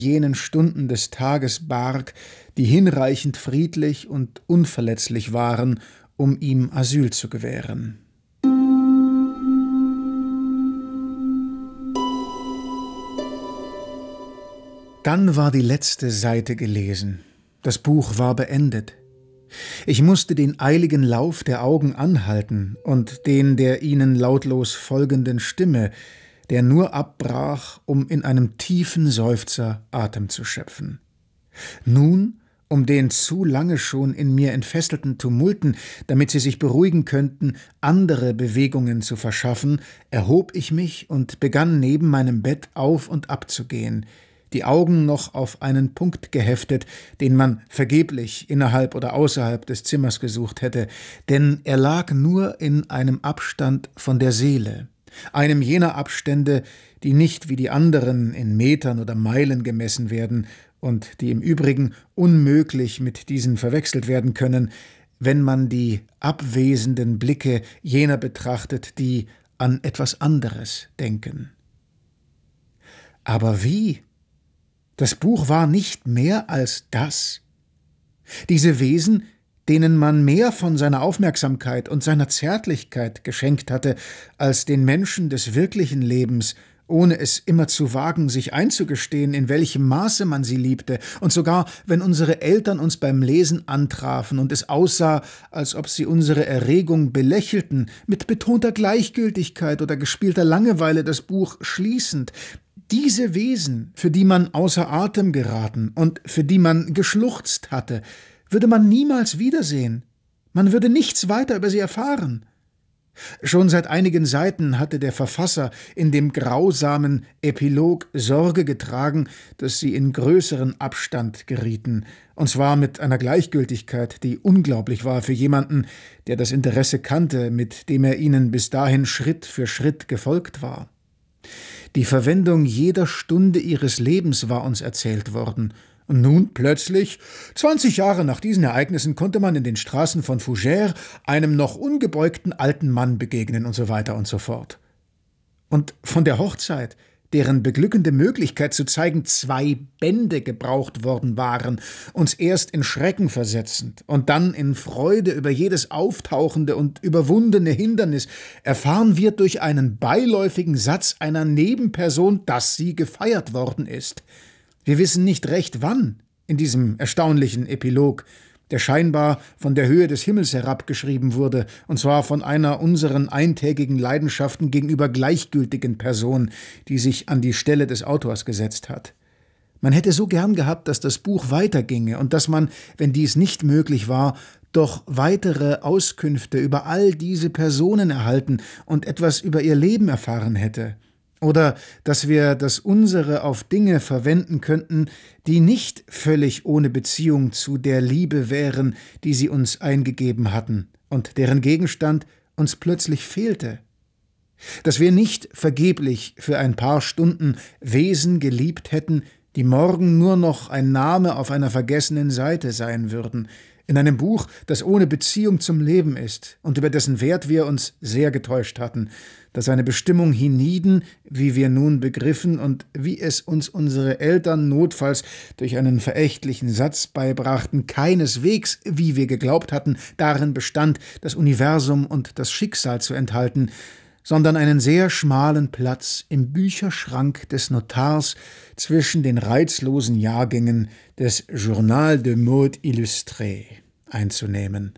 jenen Stunden des Tages barg, die hinreichend friedlich und unverletzlich waren, um ihm Asyl zu gewähren. Dann war die letzte Seite gelesen. Das Buch war beendet. Ich musste den eiligen Lauf der Augen anhalten und den der ihnen lautlos folgenden Stimme, der nur abbrach, um in einem tiefen Seufzer Atem zu schöpfen. Nun, um den zu lange schon in mir entfesselten Tumulten, damit sie sich beruhigen könnten, andere Bewegungen zu verschaffen, erhob ich mich und begann neben meinem Bett auf und ab zu gehen, die Augen noch auf einen Punkt geheftet, den man vergeblich innerhalb oder außerhalb des Zimmers gesucht hätte, denn er lag nur in einem Abstand von der Seele, einem jener Abstände, die nicht wie die anderen in Metern oder Meilen gemessen werden und die im Übrigen unmöglich mit diesen verwechselt werden können, wenn man die abwesenden Blicke jener betrachtet, die an etwas anderes denken. Aber wie? Das Buch war nicht mehr als das. Diese Wesen, denen man mehr von seiner Aufmerksamkeit und seiner Zärtlichkeit geschenkt hatte, als den Menschen des wirklichen Lebens, ohne es immer zu wagen, sich einzugestehen, in welchem Maße man sie liebte, und sogar, wenn unsere Eltern uns beim Lesen antrafen und es aussah, als ob sie unsere Erregung belächelten, mit betonter Gleichgültigkeit oder gespielter Langeweile das Buch schließend, diese Wesen, für die man außer Atem geraten und für die man geschluchzt hatte, würde man niemals wiedersehen. Man würde nichts weiter über sie erfahren. Schon seit einigen Seiten hatte der Verfasser in dem grausamen Epilog Sorge getragen, dass sie in größeren Abstand gerieten, und zwar mit einer Gleichgültigkeit, die unglaublich war für jemanden, der das Interesse kannte, mit dem er ihnen bis dahin Schritt für Schritt gefolgt war. Die Verwendung jeder Stunde ihres Lebens war uns erzählt worden. Und nun plötzlich, 20 Jahre nach diesen Ereignissen, konnte man in den Straßen von Fougères einem noch ungebeugten alten Mann begegnen und so weiter und so fort. Und von der Hochzeit, deren beglückende Möglichkeit zu zeigen 2 Bände gebraucht worden waren, uns erst in Schrecken versetzend und dann in Freude über jedes auftauchende und überwundene Hindernis, erfahren wir durch einen beiläufigen Satz einer Nebenperson, dass sie gefeiert worden ist. Wir wissen nicht recht wann in diesem erstaunlichen Epilog, der scheinbar von der Höhe des Himmels herabgeschrieben wurde, und zwar von einer unseren eintägigen Leidenschaften gegenüber gleichgültigen Person, die sich an die Stelle des Autors gesetzt hat. Man hätte so gern gehabt, dass das Buch weiterginge und dass man, wenn dies nicht möglich war, doch weitere Auskünfte über all diese Personen erhalten und etwas über ihr Leben erfahren hätte. Oder dass wir das Unsere auf Dinge verwenden könnten, die nicht völlig ohne Beziehung zu der Liebe wären, die sie uns eingegeben hatten und deren Gegenstand uns plötzlich fehlte. Dass wir nicht vergeblich für ein paar Stunden Wesen geliebt hätten, die morgen nur noch ein Name auf einer vergessenen Seite sein würden, in einem Buch, das ohne Beziehung zum Leben ist und über dessen Wert wir uns sehr getäuscht hatten, das seine Bestimmung hienieden, wie wir nun begriffen und wie es uns unsere Eltern notfalls durch einen verächtlichen Satz beibrachten, keineswegs, wie wir geglaubt hatten, darin bestand, das Universum und das Schicksal zu enthalten, sondern einen sehr schmalen Platz im Bücherschrank des Notars zwischen den reizlosen Jahrgängen des Journal de Mode Illustré einzunehmen.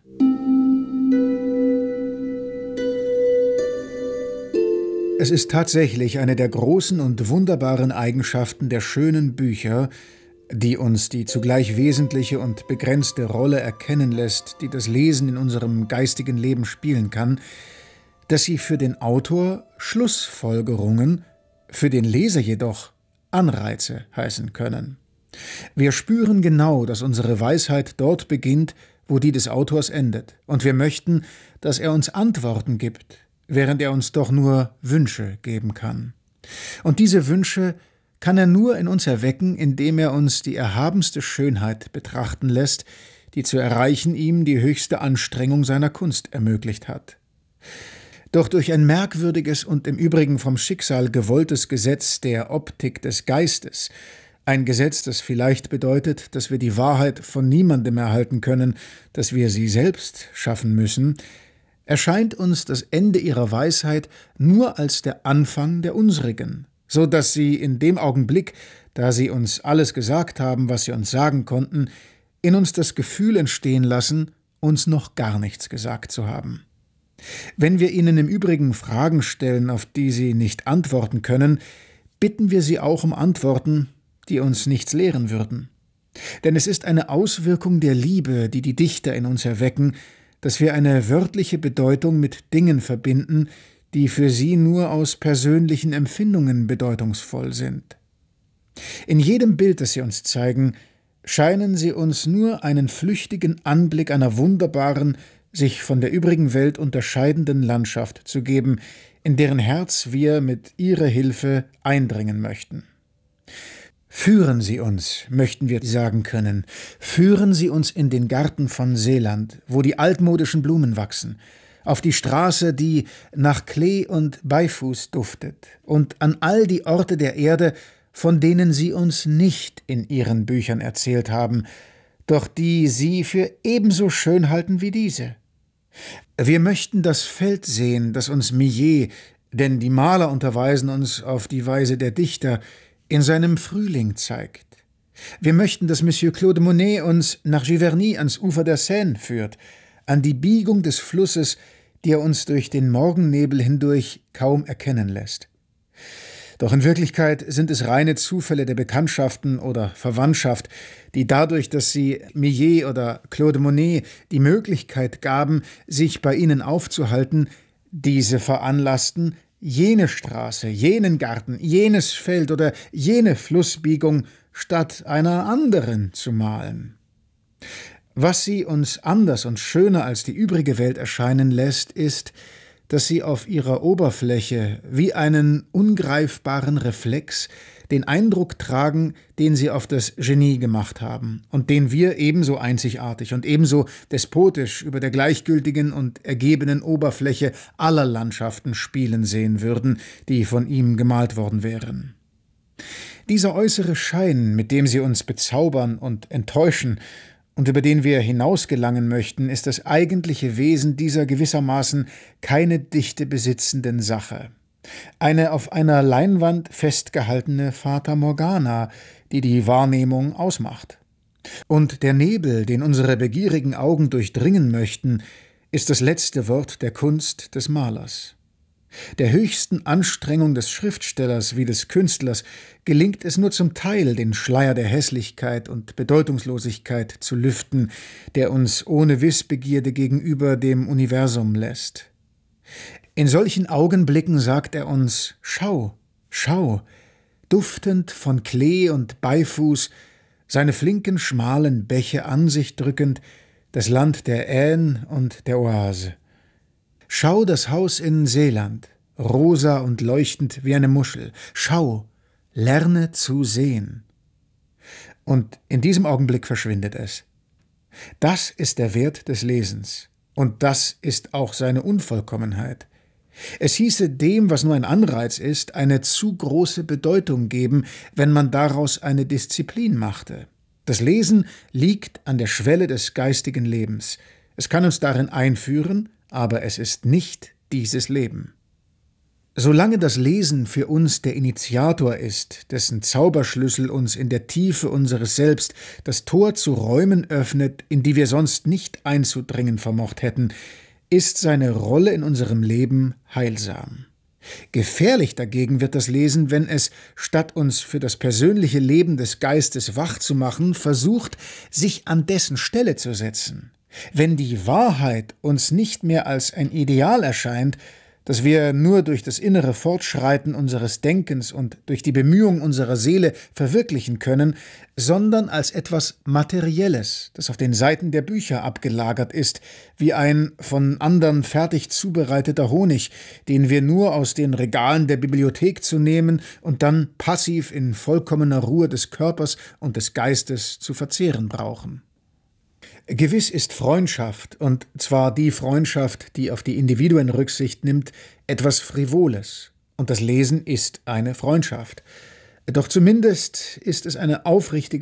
Es ist tatsächlich eine der großen und wunderbaren Eigenschaften der schönen Bücher, die uns die zugleich wesentliche und begrenzte Rolle erkennen lässt, die das Lesen in unserem geistigen Leben spielen kann, dass sie für den Autor Schlussfolgerungen, für den Leser jedoch Anreize heißen können. Wir spüren genau, dass unsere Weisheit dort beginnt, wo die des Autors endet, und wir möchten, dass er uns Antworten gibt, während er uns doch nur Wünsche geben kann. Und diese Wünsche kann er nur in uns erwecken, indem er uns die erhabenste Schönheit betrachten lässt, die zu erreichen ihm die höchste Anstrengung seiner Kunst ermöglicht hat. Doch durch ein merkwürdiges und im Übrigen vom Schicksal gewolltes Gesetz der Optik des Geistes, Ein Gesetz, das vielleicht bedeutet, dass wir die Wahrheit von niemandem erhalten können, dass wir sie selbst schaffen müssen, erscheint uns das Ende ihrer Weisheit nur als der Anfang der unsrigen, so dass sie in dem Augenblick, da sie uns alles gesagt haben, was sie uns sagen konnten, in uns das Gefühl entstehen lassen, uns noch gar nichts gesagt zu haben. Wenn wir ihnen im Übrigen Fragen stellen, auf die sie nicht antworten können, bitten wir sie auch um Antworten, die uns nichts lehren würden. Denn es ist eine Auswirkung der Liebe, die die Dichter in uns erwecken, dass wir eine wörtliche Bedeutung mit Dingen verbinden, die für sie nur aus persönlichen Empfindungen bedeutungsvoll sind. In jedem Bild, das sie uns zeigen, scheinen sie uns nur einen flüchtigen Anblick einer wunderbaren, sich von der übrigen Welt unterscheidenden Landschaft zu geben, in deren Herz wir mit ihrer Hilfe eindringen möchten. Führen Sie uns, möchten wir sagen können, führen Sie uns in den Garten von Seeland, wo die altmodischen Blumen wachsen, auf die Straße, die nach Klee und Beifuß duftet, und an all die Orte der Erde, von denen Sie uns nicht in Ihren Büchern erzählt haben, doch die Sie für ebenso schön halten wie diese. Wir möchten das Feld sehen, das uns Millet, denn die Maler unterweisen uns auf die Weise der Dichter, in seinem Frühling zeigt. Wir möchten, dass Monsieur Claude Monet uns nach Giverny ans Ufer der Seine führt, an die Biegung des Flusses, die er uns durch den Morgennebel hindurch kaum erkennen lässt. Doch in Wirklichkeit sind es reine Zufälle der Bekanntschaften oder Verwandtschaft, die dadurch, dass sie Millet oder Claude Monet die Möglichkeit gaben, sich bei ihnen aufzuhalten, diese veranlassten, jene Straße, jenen Garten, jenes Feld oder jene Flussbiegung statt einer anderen zu malen. Was sie uns anders und schöner als die übrige Welt erscheinen lässt, ist, dass sie auf ihrer Oberfläche wie einen ungreifbaren Reflex den Eindruck tragen, den sie auf das Genie gemacht haben und den wir ebenso einzigartig und ebenso despotisch über der gleichgültigen und ergebenen Oberfläche aller Landschaften spielen sehen würden, die von ihm gemalt worden wären. Dieser äußere Schein, mit dem sie uns bezaubern und enttäuschen und über den wir hinausgelangen möchten, ist das eigentliche Wesen dieser gewissermaßen keine Dichte besitzenden Sache. Eine auf einer Leinwand festgehaltene Fata Morgana, die die Wahrnehmung ausmacht. Und der Nebel, den unsere begierigen Augen durchdringen möchten, ist das letzte Wort der Kunst des Malers. Der höchsten Anstrengung des Schriftstellers wie des Künstlers gelingt es nur zum Teil, den Schleier der Hässlichkeit und Bedeutungslosigkeit zu lüften, der uns ohne Wissbegierde gegenüber dem Universum lässt. In solchen Augenblicken sagt er uns: Schau, schau, duftend von Klee und Beifuß, seine flinken, schmalen Bäche an sich drückend, das Land der Aisne und der Oise. Schau das Haus in Seeland, rosa und leuchtend wie eine Muschel. Schau, lerne zu sehen. Und in diesem Augenblick verschwindet es. Das ist der Wert des Lesens. Und das ist auch seine Unvollkommenheit. Es hieße dem, was nur ein Anreiz ist, eine zu große Bedeutung geben, wenn man daraus eine Disziplin machte. Das Lesen liegt an der Schwelle des geistigen Lebens. Es kann uns darin einführen, aber es ist nicht dieses Leben. Solange das Lesen für uns der Initiator ist, dessen Zauberschlüssel uns in der Tiefe unseres Selbst das Tor zu Räumen öffnet, in die wir sonst nicht einzudringen vermocht hätten, ist seine Rolle in unserem Leben heilsam. Gefährlich dagegen wird das Lesen, wenn es, statt uns für das persönliche Leben des Geistes wach zu machen, versucht, sich an dessen Stelle zu setzen. Wenn die Wahrheit uns nicht mehr als ein Ideal erscheint, das wir nur durch das innere Fortschreiten unseres Denkens und durch die Bemühung unserer Seele verwirklichen können, sondern als etwas Materielles, das auf den Seiten der Bücher abgelagert ist, wie ein von anderen fertig zubereiteter Honig, den wir nur aus den Regalen der Bibliothek zu nehmen und dann passiv in vollkommener Ruhe des Körpers und des Geistes zu verzehren brauchen. Gewiss ist Freundschaft, und zwar die Freundschaft, die auf die Individuen Rücksicht nimmt, etwas Frivoles, und das Lesen ist eine Freundschaft. Doch zumindest ist es eine aufrichtige